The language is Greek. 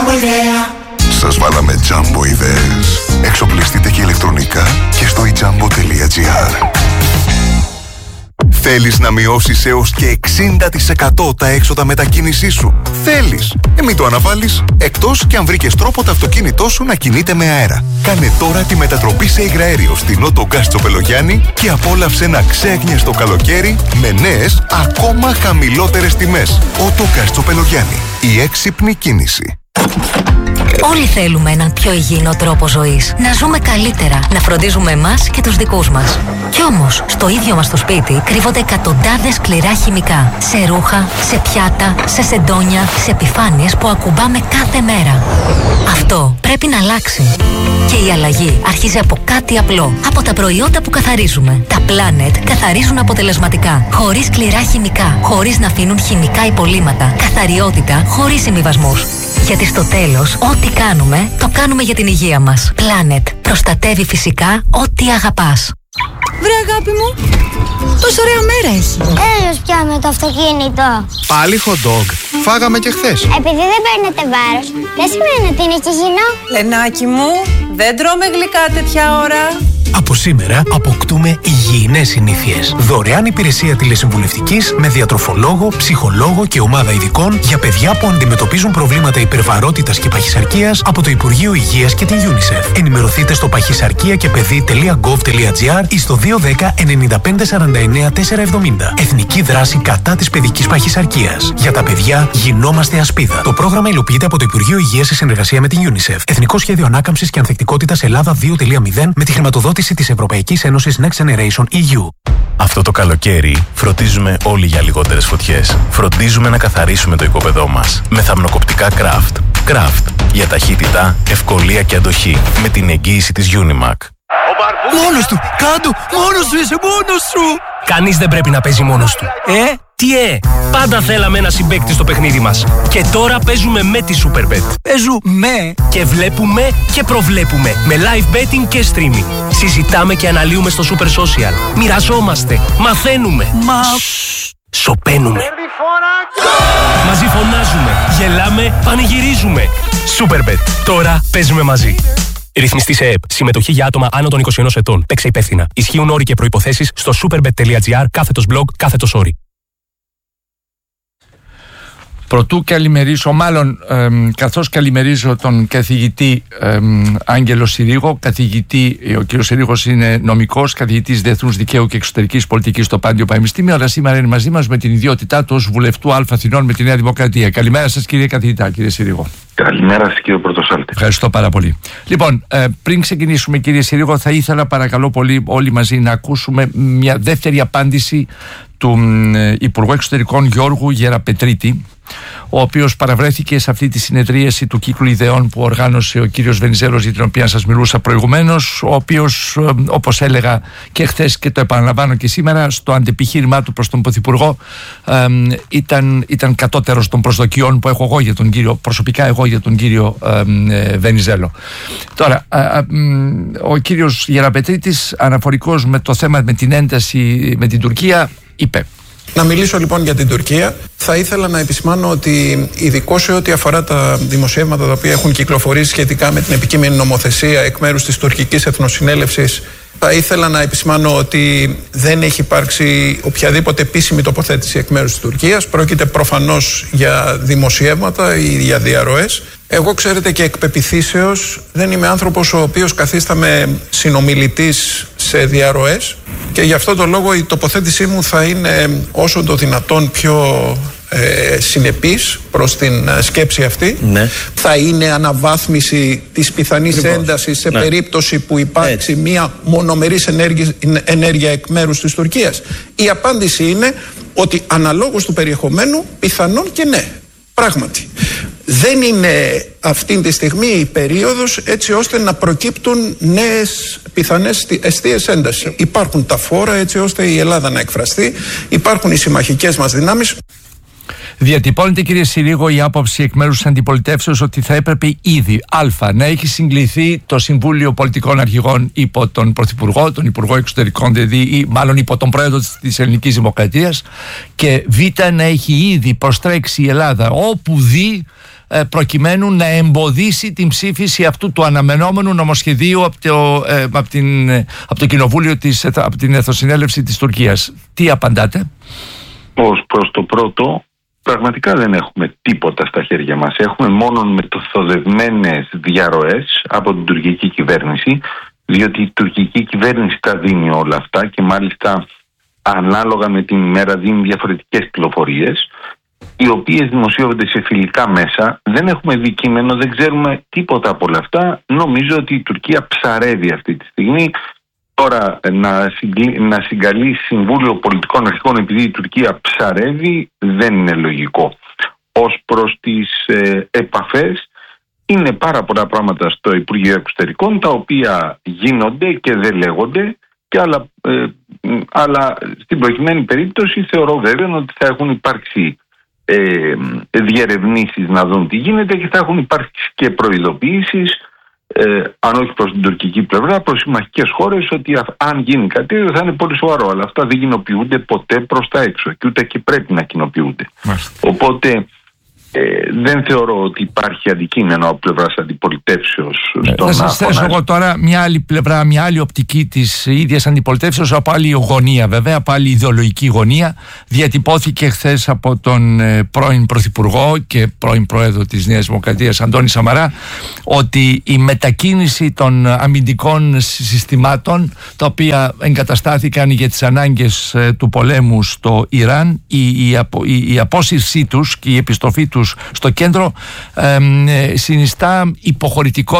Jumbo ιδέα. Σας βάλαμε Jumbo ιδέες. Εξοπλιστείτε και ηλεκτρονικά και στο ijumbo.gr. Θέλεις να μειώσεις έως και 60% τα έξοδα μετακίνησής σου? Θέλεις? Μην το αναβάλεις, εκτός και αν βρήκες τρόπο το αυτοκίνητό σου να κινείται με αέρα. Κάνε τώρα τη μετατροπή σε υγραέριο στην Ότο Γκάς Τσοπελογιάννη και απόλαυσε ένα ξέγνιαστο καλοκαίρι με νέες, ακόμα χαμηλότερες τιμές. Ότο Γκάς Τσοπελογιάννη. Η έξυπνη κίνηση. Όλοι θέλουμε έναν πιο υγιεινό τρόπο ζωής. Να ζούμε καλύτερα, να φροντίζουμε εμάς και τους δικούς μας. Κι όμως, στο ίδιο μας το σπίτι κρύβονται εκατοντάδες σκληρά χημικά. Σε ρούχα, σε πιάτα, σε σεντόνια, σε επιφάνειες που ακουμπάμε κάθε μέρα. Αυτό πρέπει να αλλάξει. Και η αλλαγή αρχίζει από κάτι απλό. Από τα προϊόντα που καθαρίζουμε. Τα Planet καθαρίζουν αποτελεσματικά. Χωρίς σκληρά χημικά. Χωρίς να αφήνουν χημικά υπολείμματα. Καθαριότητα χωρίς συμβιβασμούς. Γιατί στο τέλος, ό,τι κάνουμε, το κάνουμε για την υγεία μας. Planet. Προστατεύει φυσικά ό,τι αγαπάς. Βρε αγάπη μου, τόσο ωραία μέρα έχει. Έλος πια με το αυτοκίνητο. Πάλι hot dog. Φάγαμε και χθες. Επειδή δεν παίρνετε βάρος, δεν σημαίνει ότι είναι και υγιεινό. Λενάκι μου, δεν τρώμε γλυκά τέτοια ώρα. Από σήμερα αποκτούμε υγιεινές συνήθειες. Δωρεάν υπηρεσία τηλεσυμβουλευτικής με διατροφολόγο, ψυχολόγο και ομάδα ειδικών για παιδιά που αντιμετωπίζουν προβλήματα υπερβαρότητας και παχυσαρκίας από το Υπουργείο Υγείας και την UNICEF. Ενημερωθείτε στο pachisarkiakepedi.gov.gr ή στο 210 95 49 470. Εθνική δράση κατά της παιδικής παχυσαρκίας. Για τα παιδιά γινόμαστε ασπίδα. Το πρόγραμμα υλοποιείται από το Υπουργείο Υγείας σε συνεργασία με την UNICEF. Εθνικό Σχέδιο Ανάκαμψης και Ανθεκτικότητας Ελλάδα 2.0 με τη χρηματοδότηση της Ευρωπαϊκής Ένωσης Next Generation EU. Αυτό το καλοκαίρι φροντίζουμε όλοι για λιγότερες φωτιές. Φροντίζουμε να καθαρίσουμε το οικόπεδό μας με θαμνοκοπτικά Craft. Craft για ταχύτητα, ευκολία και αντοχή με την εγγύηση της Unimac. Μόνος του! Κάντο! Μόνος σου είσαι! Μόνος σου! Κανείς δεν πρέπει να παίζει μόνος του. Πάντα θέλαμε ένα συμπαίκτη στο παιχνίδι μας. Και τώρα παίζουμε με τη Superbet. Παίζουμε! Και βλέπουμε και προβλέπουμε. Με live betting και streaming. Συζητάμε και αναλύουμε στο Super Social. Μοιραζόμαστε. Μαθαίνουμε. Σωπαίνουμε. Μαζί φωνάζουμε. Γελάμε. Πανηγυρίζουμε. Superbet. Τώρα παίζουμε μαζί. Ρυθμιστή σε ΕΕΠ. Συμμετοχή για άτομα άνω των 21 ετών. Παίξε υπεύθυνα. Ισχύουν όροι και προϋποθέσεις στο superbet.gr/blog/όροι. Προτού καλημερίσω, καθώς καλημερίζω τον καθηγητή Άγγελο Συρίγο, καθηγητή, ο κύριος Συρίγος είναι νομικός, καθηγητής Διεθνούς Δικαίου και Εξωτερικής Πολιτικής στο Πάντιο Πανεπιστήμιο, αλλά σήμερα είναι μαζί μας με την ιδιότητά του ως βουλευτού Α Αθηνών με τη Νέα Δημοκρατία. Καλημέρα σας κύριε καθηγητά, κύριε Συρίγο. Καλημέρα σας κύριε Πρωτοσάλτη. Ευχαριστώ πάρα πολύ. Λοιπόν, πριν ξεκινήσουμε κύριε Συρίγο, θα ήθελα παρακαλώ πολύ όλοι μαζί να ακούσουμε μια δεύτερη απάντηση του Υπουργού Εξωτερικών Γιώργου Γεραπετρίτη, ο οποίος παραβρέθηκε σε αυτή τη συνεδρίαση του κύκλου ιδεών που οργάνωσε ο κύριος Βενιζέλος, για την οποία σας μιλούσα προηγουμένως, ο οποίος, όπως έλεγα και χθες και το επαναλαμβάνω και σήμερα, στο αντεπιχείρημά του προς τον Πρωθυπουργό ήταν κατώτερος των προσδοκιών που έχω εγώ για τον κύριο, προσωπικά εγώ για τον κύριο Βενιζέλο. Τώρα, ο κύριος Γεραπετρίτης, αναφορικός με το θέμα, με την ένταση με την Τουρκία, είπε: Να μιλήσω λοιπόν για την Τουρκία. Θα ήθελα να επισημάνω ότι ειδικώς σε ό,τι αφορά τα δημοσιεύματα τα οποία έχουν κυκλοφορήσει σχετικά με την επικείμενη νομοθεσία εκ μέρους της τουρκικής εθνοσυνέλευσης, θα ήθελα να επισημάνω ότι δεν έχει υπάρξει οποιαδήποτε επίσημη τοποθέτηση εκ μέρους της Τουρκίας. Πρόκειται προφανώς για δημοσιεύματα ή για διαρροές. Εγώ, ξέρετε, και εκ πεποιθήσεως δεν είμαι άνθρωπος ο οποίος καθίσταμαι συνομιλητής σε διαρροές, και γι' αυτό το λόγο η τοποθέτησή μου θα είναι όσο το δυνατόν πιο συνεπής προς την σκέψη αυτή. Ναι. Θα είναι αναβάθμιση της πιθανής έντασης σε περίπτωση που υπάρξει μια μονομερής ενέργεια εκ μέρους της Τουρκίας. Η απάντηση είναι ότι αναλόγως του περιεχομένου πιθανόν και ναι. Πράγματι. Δεν είναι αυτή τη στιγμή η περίοδος έτσι ώστε να προκύπτουν νέες πιθανές εστίες έντασης. Υπάρχουν τα φόρα έτσι ώστε η Ελλάδα να εκφραστεί, υπάρχουν οι συμμαχικές μας δυνάμεις. Διατυπώνεται, κύριε Συρίγο, η άποψη εκ μέρους της αντιπολιτεύσεως ότι θα έπρεπε ήδη να έχει συγκληθεί το Συμβούλιο Πολιτικών Αρχηγών υπό τον Πρωθυπουργό, τον Υπουργό Εξωτερικών δηλαδή, ή μάλλον υπό τον Πρόεδρο της Ελληνικής Δημοκρατίας, και να έχει ήδη προστρέξει η Ελλάδα όπου δει προκειμένου να εμποδίσει την ψήφιση αυτού του αναμενόμενου νομοσχεδίου από το Κοινοβούλιο από την Εθνοσυνέλευση της Τουρκίας. Τι απαντάτε? Ως προς το πρώτο, πραγματικά δεν έχουμε τίποτα στα χέρια μας. Έχουμε μόνο μεθοδευμένες διαρροές από την τουρκική κυβέρνηση, διότι η τουρκική κυβέρνηση τα δίνει όλα αυτά και μάλιστα ανάλογα με την ημέρα δίνει διαφορετικές πληροφορίες, οι οποίες δημοσιεύονται σε φιλικά μέσα. Δεν έχουμε δει κείμενο, δεν ξέρουμε τίποτα από όλα αυτά. Νομίζω ότι η Τουρκία ψαρεύει αυτή τη στιγμή. Τώρα να συγκαλεί Συμβούλιο Πολιτικών Αρχικών επειδή η Τουρκία ψαρεύει δεν είναι λογικό. Ως προς τις επαφές, είναι πάρα πολλά πράγματα στο Υπουργείο Εξωτερικών τα οποία γίνονται και δεν λέγονται, και αλλά στην προκειμένη περίπτωση θεωρώ βέβαια ότι θα έχουν υπάρξει διερευνήσεις να δουν τι γίνεται και θα έχουν υπάρξει και προειδοποιήσεις, αν όχι προς την τουρκική πλευρά, προς συμμαχικές χώρες, ότι αν γίνει κάτι θα είναι πολύ σοβαρό. Αλλά αυτά δεν κοινοποιούνται ποτέ προς τα έξω και ούτε και πρέπει να κοινοποιούνται. Οπότε δεν θεωρώ ότι υπάρχει αντικείμενο από πλευράς αντιπολιτεύσεως. Θα σας θέσω εγώ τώρα μια άλλη πλευρά, μια άλλη οπτική της ίδιας αντιπολιτεύσεως, από άλλη γωνία βέβαια, από άλλη ιδεολογική γωνία. Διατυπώθηκε χθες από τον πρώην Πρωθυπουργό και πρώην Πρόεδρο της Νέας Δημοκρατίας Αντώνη Σαμαρά ότι η μετακίνηση των αμυντικών συστημάτων, τα οποία εγκαταστάθηκαν για τις ανάγκες του πολέμου στο Ιράν, η απόσυρσή τους και η επιστροφή τους στο κέντρο συνιστά υποχωρητικό